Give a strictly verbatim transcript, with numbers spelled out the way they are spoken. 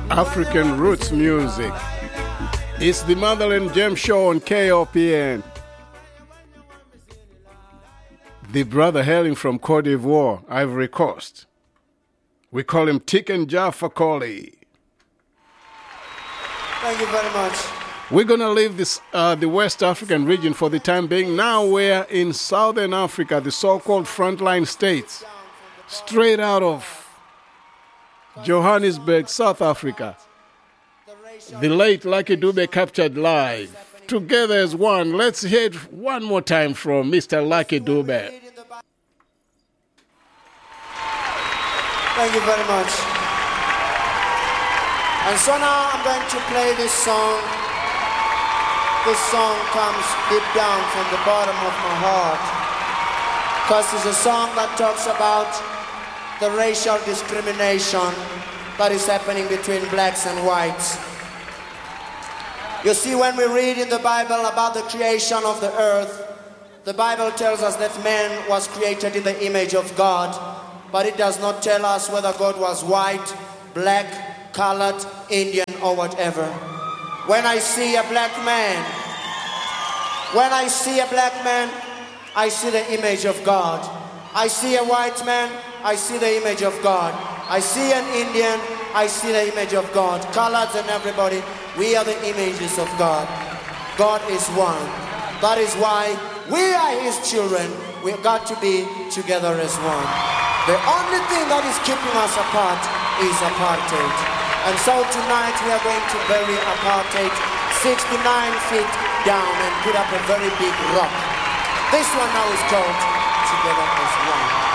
African roots music. It's the Motherland Gem Show on K O P N. The brother hailing from Cote d'Ivoire, Ivory Coast. We call him Tiken Jah Fakoly. Thank you very much. We're going to leave this, uh, the West African region for the time being. Now we're in Southern Africa, the so-called frontline states, straight out of Johannesburg, South Africa. The late Lucky Dube captured live. Together as one. Let's hear it one more time from Mister Lucky Dube. Thank you very much. And so now I'm going to play this song. This song comes deep down from the bottom of my heart, because it's a song that talks about the racial discrimination that is happening between blacks and whites. You see, when we read in the Bible about the creation of the earth, the Bible tells us that man was created in the image of God, but it does not tell us whether God was white, black, colored, Indian, or whatever. When I see a black man, when I see a black man, I see the image of God. I see a white man, I see the image of God. I see an Indian, I see the image of God. Colors and everybody, we are the images of God. God is one. That is why we are His children. We've got to be together as one. The only thing that is keeping us apart is apartheid. And so tonight we are going to bury apartheid sixty-nine feet down and put up a very big rock. This one now is called Together as One.